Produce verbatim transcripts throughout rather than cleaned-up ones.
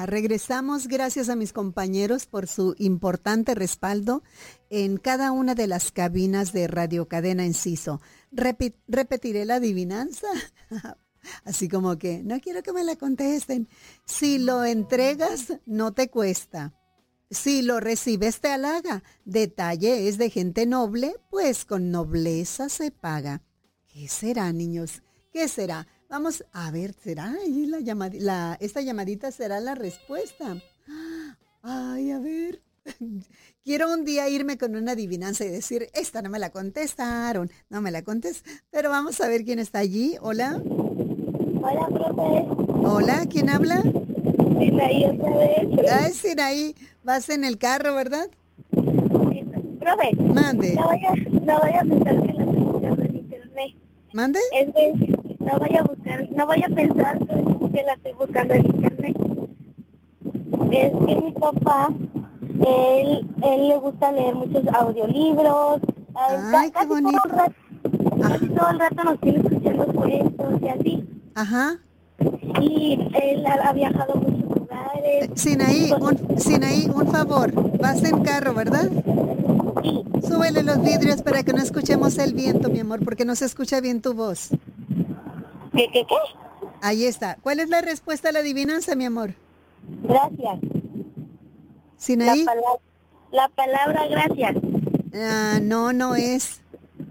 Regresamos gracias a mis compañeros por su importante respaldo en cada una de las cabinas de Radio Cadena Enciso. Repi- repetiré la adivinanza. Así como que, no quiero que me la contesten. Si lo entregas, no te cuesta. Si lo recibes, te halaga. Detalle es de gente noble, pues con nobleza se paga. ¿Qué será, niños? ¿Qué será? Vamos a ver, ¿será ahí la llamada, la, esta llamadita será la respuesta? Ay, a ver. Quiero un día irme con una adivinanza y decir, esta no me la contestaron, no me la contestaron. Pero vamos a ver quién está allí. Hola. Hola, profe. Hola, ¿quién habla? Sinaí otra vez. Ay, Sinaí, vas en el carro, ¿verdad? Profe, Mande. no vaya, no vaya a pensar que la estoy buscando en internet. ¿Mande? Es que no vaya a buscar, no vaya a pensar que la estoy buscando en internet. Es que mi papá, él, él le gusta leer muchos audiolibros. Ay, qué bonito. Todo el rato, casi todo el rato nos tiene escuchando cuentos y así. Ajá. Y él ha, ha viajado a muchos lugares. Sinaí, un, Sinaí, un favor. Vas en carro, ¿verdad? Sí. Súbele los vidrios para que no escuchemos el viento, mi amor, porque no se escucha bien tu voz. ¿Qué, qué, qué? Ahí está. ¿Cuál es la respuesta a la adivinanza, mi amor? Gracias. ¿Sinaí? La, pala- la palabra gracias. Ah, no, no es.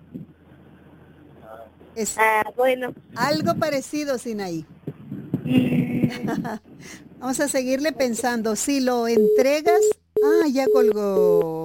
Es Ah, bueno. algo parecido, Sinaí. Vamos a seguirle pensando. Si lo entregas... Ah, ya colgó.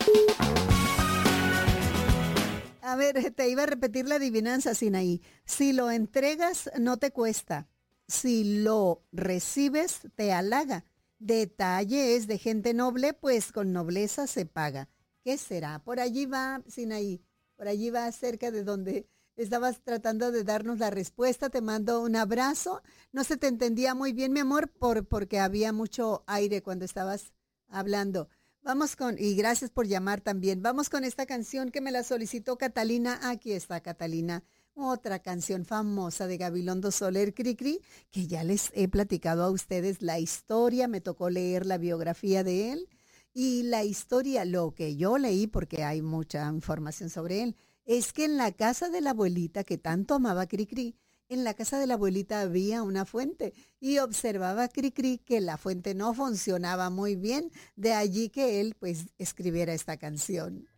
A ver, te iba a repetir la adivinanza, Sinaí. Si lo entregas, no te cuesta. Si lo recibes, te halaga. Detalle es de gente noble, pues con nobleza se paga. ¿Qué será? Por allí va, Sinaí. Por allí va cerca de donde estabas tratando de darnos la respuesta. Te mando un abrazo. No se te entendía muy bien, mi amor, por, porque había mucho aire cuando estabas hablando. Vamos con, y gracias por llamar también. Vamos con esta canción que me la solicitó Catalina. Aquí está Catalina. Otra canción famosa de Gabilondo Soler Cricri, que ya les he platicado a ustedes la historia. Me tocó leer la biografía de él. Y la historia, lo que yo leí, porque hay mucha información sobre él, es que en la casa de la abuelita que tanto amaba Cricri, en la casa de la abuelita había una fuente y observaba Cricri que la fuente no funcionaba muy bien, de allí que él pues escribiera esta canción.